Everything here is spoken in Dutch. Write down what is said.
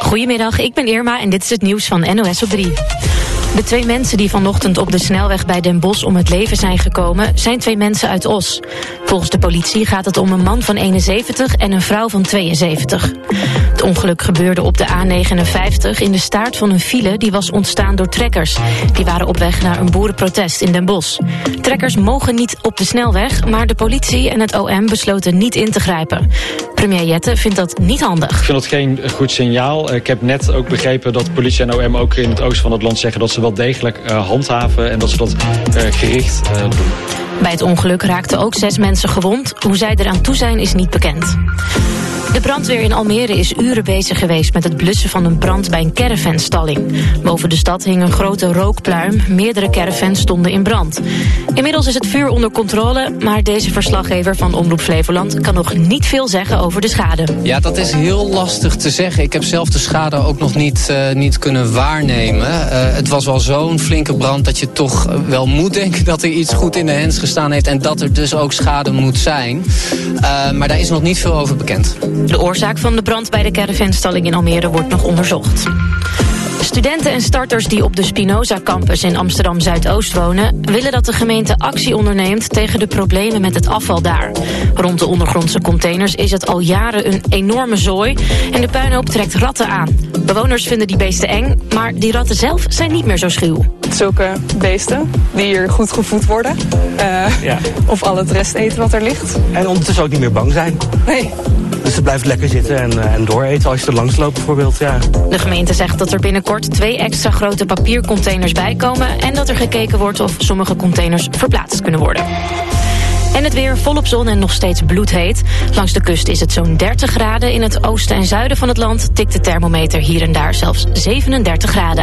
Goedemiddag, ik ben Irma en dit is het nieuws van NOS op 3. De 2 mensen die vanochtend op de snelweg bij Den Bosch om het leven zijn gekomen, zijn 2 mensen uit Os. Volgens de politie gaat het om een man van 71 en een vrouw van 72. Het ongeluk gebeurde op de A59 in de staart van een file die was ontstaan door trekkers. Die waren op weg naar een boerenprotest in Den Bosch. Trekkers mogen niet op de snelweg, maar de politie en het OM besloten niet in te grijpen. Premier Jette vindt dat niet handig. Ik vind dat geen goed signaal. Ik heb net ook begrepen dat politie en OM ook in het oosten van het land zeggen dat ze wel degelijk handhaven en dat ze dat gericht doen. Bij het ongeluk raakten ook 6 mensen gewond. Hoe zij eraan toe zijn is niet bekend. De brandweer in Almere is uren bezig geweest met het blussen van een brand bij een caravanstalling. Boven de stad hing een grote rookpluim. Meerdere caravans stonden in brand. Inmiddels is het vuur onder controle, maar deze verslaggever van Omroep Flevoland kan nog niet veel zeggen over de schade. Ja, dat is heel lastig te zeggen. Ik heb zelf de schade ook nog niet kunnen waarnemen. Het was wel zo'n flinke brand dat je toch wel moet denken dat er iets goed in de hens gestaan heeft en dat er dus ook schade moet zijn. Maar daar is nog niet veel over bekend. De oorzaak van de brand bij de caravanstalling in Almere wordt nog onderzocht. Studenten en starters die op de Spinoza Campus in Amsterdam-Zuidoost wonen, willen dat de gemeente actie onderneemt tegen de problemen met het afval daar. Rond de ondergrondse containers is het al jaren een enorme zooi en de puinhoop trekt ratten aan. Bewoners vinden die beesten eng, maar die ratten zelf zijn niet meer zo schuw. Zulke beesten die hier goed gevoed worden. Of al het rest eten wat er ligt. En ondertussen ook niet meer bang zijn. Nee. Dus ze blijft lekker zitten en dooreten als je er langs loopt bijvoorbeeld. Ja. De gemeente zegt dat er binnenkort 2 extra grote papiercontainers bijkomen en dat er gekeken wordt of sommige containers verplaatst kunnen worden. En het weer volop zon en nog steeds bloedheet. Langs de kust is het zo'n 30 graden. In het oosten en zuiden van het land tikt de thermometer hier en daar zelfs 37 graden.